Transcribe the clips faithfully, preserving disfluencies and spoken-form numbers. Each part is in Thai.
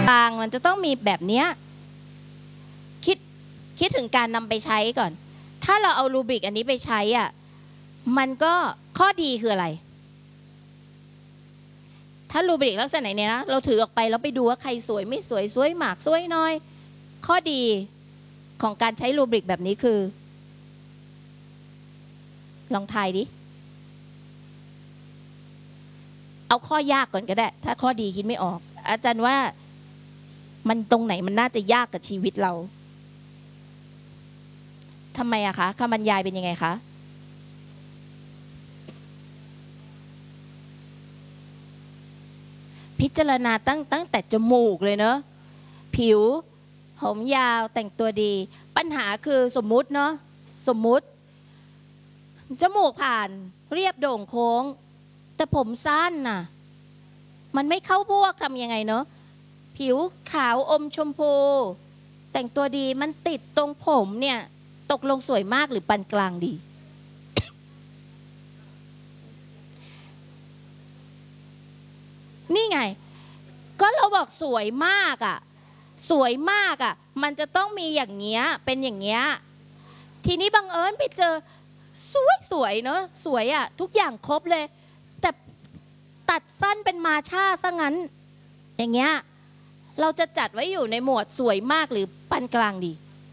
กลางมันจะต้องมีแบบเนี้ยคิดคิดถึงการนำไปใช้ก่อนถ้าเราเอารูบริกอันนี้ไปใช้อ่ะมันก็ข้อดีคืออะไรถ้ารูบริกลักษณะไหนเนี่ยนะเราถือออกไปแล้วไปดูว่าใครสวยไม่สวยสวยมากสวยน้อยข้อดีของการใช้รูบริกแบบนี้คือลองทายดิเอาข้อยากก่อนก็ได้ถ้าข้อดีคิดไม่ออกอาจารย์ว่ามันตรงไหนมันน่าจะยากกับชีวิตเราทำไมอะคะคำบรรยายเป็นยังไงคะพิจารณาตั้งตั้งแต่จมูกเลยเนอะผิวผมยาวแต่งตัวดีปัญหาคือสมมุติเนาะสมมุติจมูกผ่านเรียบโด่งโค้งแต่ผมสั้นน่ะมันไม่เข้าพวกทำยังไงเนาะผิวขาวอมชมพูแต่งตัวดีมันติดตรงผมเนี่ยตกลงสวยมากหรือปานกลางดี นี่ไงก็เราบอกสวยมากอ่ะสวยมากอ่ะมันจะต้องมีอย่างเงี้ยเป็นอย่างเงี้ยทีนี้บังเอิญไปเจอสวยสวยเนาะสวยอ่ะทุกอย่างครบเลยแต่ตัดสั้นเป็นมาช่าซะงั้นอย่างเงี้ยเราจะจัดไว้อยู่ในหมวดสวยมากหรือปานกลางดี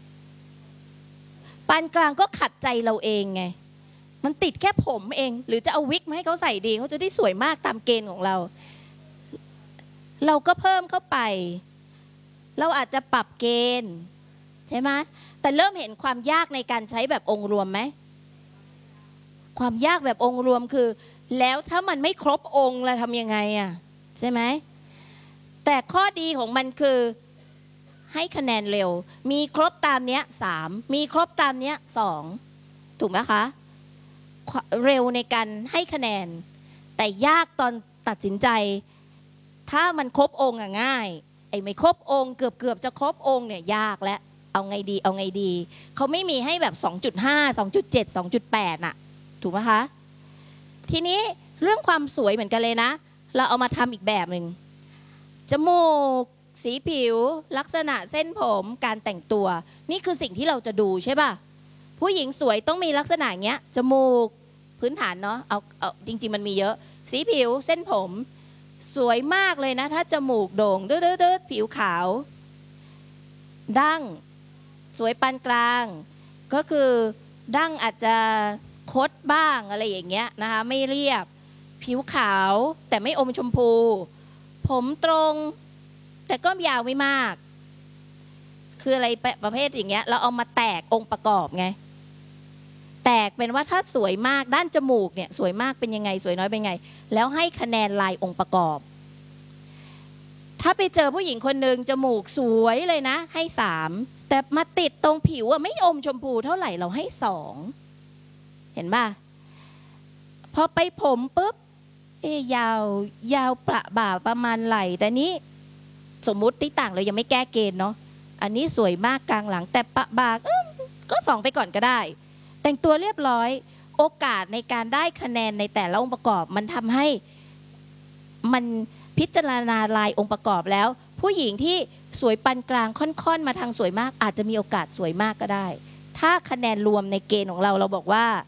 ปานกลางก็ขัดใจเราเองไงมันติดแค่ผมเองหรือจะเอาวิกมาให้เขาใส่ดีเขาจะได้สวยมากตามเกณฑ์ของเราเราก็เพิ่มเข้าไปเราอาจจะปรับเกณฑ์ใช่ไหมแต่เริ่มเห็นความยากในการใช้แบบองค์รวมไหมความยากแบบองค์รวมคือแล้วถ้ามันไม่ครบองค์เราทำยังไงอ่ะใช่ไหมแต่ข้อดีของมันคือให้คะแนนเร็วมีครบตามเนี้ยสามมีครบตามเนี้ยสองถูกไหมคะเร็วในการให้คะแนนแต่ยากตอนตัดสินใจถ้ามันครบองค์อะง่ายไอ้ไม่ครบองค์เกือบเกือบจะครบองค์เนี่ยยากแล้วเอาไงดีเอาไงดีเขาไม่มีให้แบบ สองจุดห้า สองจุดเจ็ด สองจุดแปด น่ะถูกไหมคะทีนี้เรื่องความสวยเหมือนกันเลยนะเราเอามาทำอีกแบบหนึ่งจมูกสีผิวลักษณะเส้นผมการแต่งตัวนี่คือสิ่งที่เราจะดูใช่ป่ะผู้หญิงสวยต้องมีลักษณะเงี้ยจมูกพื้นฐานเนาะเอาเอาจริงๆมันมีเยอะสีผิวเส้นผมสวยมากเลยนะถ้าจมูกโด่งดืดๆผิวขาวดั้งสวยปานกลางก็คือดั้งอาจจะคดบ้างอะไรอย่างเงี้ยนะคะไม่เรียบผิวขาวแต่ไม่อมชมพูผมตรงแต่ก็ยาวไม่มากคืออะไรประเภทอย่างเงี้ยเราเอามาแตกองค์ประกอบไงแตกเป็นว่าถ้าสวยมากด้านจมูกเนี่ยสวยมากเป็นยังไงสวยน้อยเป็นไงแล้วให้คะแนนลายองค์ประกอบถ้าไปเจอผู้หญิงคนหนึ่งจมูกสวยเลยนะให้สามแต่มาติดตรงผิวอะไม่อมชมพูเท่าไหร่เราให้สองเห็นป่ะพอไปผมปุ๊บเอ๊ยยาวยาวประบ่าประมาณไหล่แต่นี้สมมุติที่ต่างเรายังไม่แก้เกณฑ์เนาะอันนี้สวยมากกลางหลังแต่ประบ่าก็สองไปก่อนก็ได้แต่งตัวเรียบร้อยโอกาสในการได้คะแนนในแต่ละองค์ประกอบมันทำให้มันพิจารณาลายองค์ประกอบแล้วผู้หญิงที่สวยปานกลางค่อนๆมาทางสวยมากอาจจะมีโอกาสสวยมากก็ได้ถ้าคะแนนรวมในเกณฑ์ของเราเรา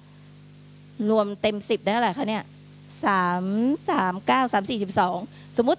บอกว่ารวมเต็มสิบได้เท่าไหร่คะเนี่ยสาม สาม เก้า สาม สี่ สิบสองสมมุติ